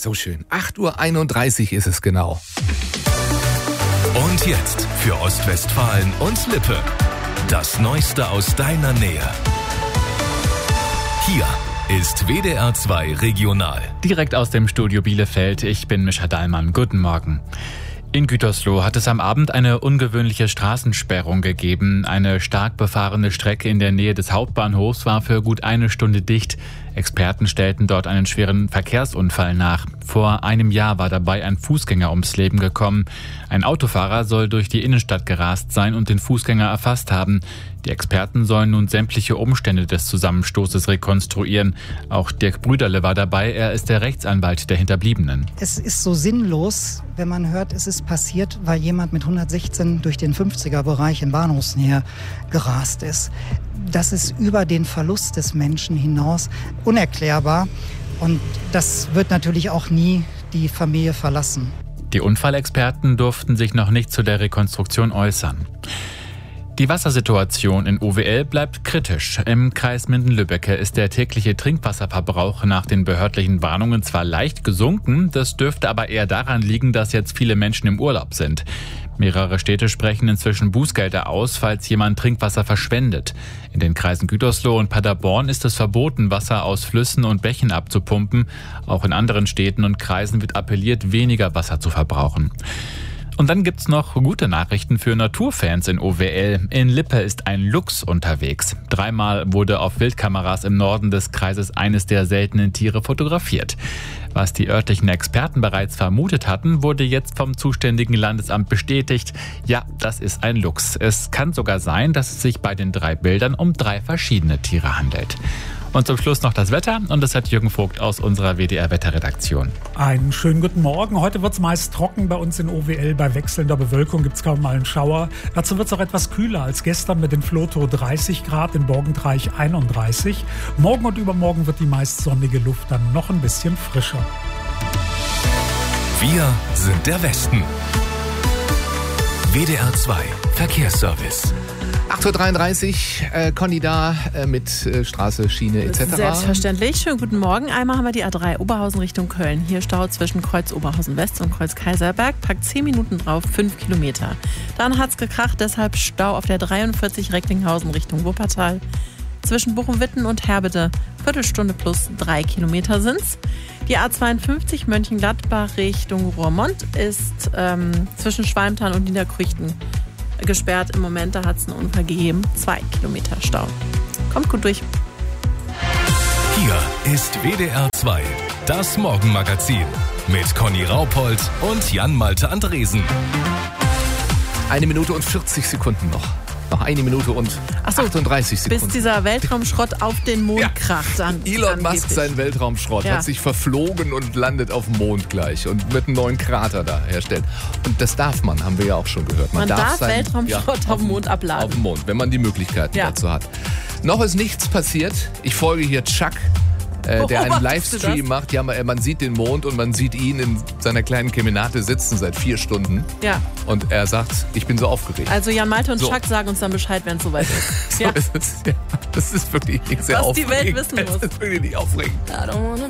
so schön. 8:31 Uhr ist es genau. Und jetzt für Ostwestfalen und Lippe. Das Neueste aus deiner Nähe. Hier ist WDR 2 Regional. Direkt aus dem Studio Bielefeld. Ich bin Mischa Dahlmann. Guten Morgen. In Gütersloh hat es am Abend eine ungewöhnliche Straßensperrung gegeben. Eine stark befahrene Strecke in der Nähe des Hauptbahnhofs war für gut eine Stunde dicht. Experten stellten dort einen schweren Verkehrsunfall nach. Vor einem Jahr war dabei ein Fußgänger ums Leben gekommen. Ein Autofahrer soll durch die Innenstadt gerast sein und den Fußgänger erfasst haben. Die Experten sollen nun sämtliche Umstände des Zusammenstoßes rekonstruieren. Auch Dirk Brüderle war dabei. Er ist der Rechtsanwalt der Hinterbliebenen. Es ist so sinnlos, wenn man hört, es ist passiert, weil jemand mit 116 durch den 50er-Bereich in Bahnhofsnähe gerast ist. Das ist über den Verlust des Menschen hinaus unerklärbar. Und das wird natürlich auch nie die Familie verlassen. Die Unfallexperten durften sich noch nicht zu der Rekonstruktion äußern. Die Wassersituation in OWL bleibt kritisch. Im Kreis Minden-Lübbecke ist der tägliche Trinkwasserverbrauch nach den behördlichen Warnungen zwar leicht gesunken, das dürfte aber eher daran liegen, dass jetzt viele Menschen im Urlaub sind. Mehrere Städte sprechen inzwischen Bußgelder aus, falls jemand Trinkwasser verschwendet. In den Kreisen Gütersloh und Paderborn ist es verboten, Wasser aus Flüssen und Bächen abzupumpen. Auch in anderen Städten und Kreisen wird appelliert, weniger Wasser zu verbrauchen. Und dann gibt's noch gute Nachrichten für Naturfans in OWL. In Lippe ist ein Luchs unterwegs. 3-mal wurde auf Wildkameras im Norden des Kreises eines der seltenen Tiere fotografiert. Was die örtlichen Experten bereits vermutet hatten, wurde jetzt vom zuständigen Landesamt bestätigt. Ja, das ist ein Luchs. Es kann sogar sein, dass es sich bei den 3 Bildern um 3 verschiedene Tiere handelt. Und zum Schluss noch das Wetter, und das hat Jürgen Vogt aus unserer WDR-Wetterredaktion. Einen schönen guten Morgen. Heute wird es meist trocken bei uns in OWL. Bei wechselnder Bewölkung gibt es kaum mal einen Schauer. Dazu wird es auch etwas kühler als gestern mit den Floto 30 Grad, in Borgentreich 31. Morgen und übermorgen wird die meist sonnige Luft dann noch ein bisschen frischer. Wir sind der Westen. WDR 2 Verkehrsservice. 8:33 Uhr, Conny da mit Straße, Schiene etc. Selbstverständlich. Schönen guten Morgen. Einmal haben wir die A3 Oberhausen Richtung Köln. Hier Stau zwischen Kreuz Oberhausen West und Kreuz Kaiserberg. Packt 10 Minuten drauf, 5 Kilometer. Dann hat's gekracht, deshalb Stau auf der 43 Recklinghausen Richtung Wuppertal. Zwischen Bochum-Witten und Herbede Viertelstunde plus 3 Kilometer sind's. Die A52 Mönchengladbach Richtung Roermond ist zwischen Schwalmtal und Niederkrüchten gesperrt im Moment. Da hat es einen Unfall gegeben. 2 Kilometer Stau. Kommt gut durch. Hier ist WDR 2, das Morgenmagazin mit Conny Raupold und Jan-Malte Andresen. 1 Minute und 40 Sekunden noch. Noch 1 Minute und 38 Sekunden. Bis dieser Weltraumschrott auf den Mond kracht. Elon Musk, sein Weltraumschrott, hat sich verflogen und landet auf dem Mond gleich und wird einen neuen Krater da herstellen. Und das darf man, haben wir ja auch schon gehört. Man darf Weltraumschrott auf dem Mond abladen. Auf dem Mond, wenn man die Möglichkeiten dazu hat. Noch ist nichts passiert. Ich folge hier Chuck, der einen Livestream macht. Ja, man sieht den Mond und man sieht ihn in seiner kleinen Kemenate sitzen seit 4 Stunden. Ja. Und er sagt, ich bin so aufgeregt. Also Jan-Malte und Chuck sagen uns dann Bescheid, wenn es soweit ist. So ist es, ja. Das ist wirklich nicht sehr aufregend. Was die Welt wissen muss. Das ist wirklich nicht aufregend.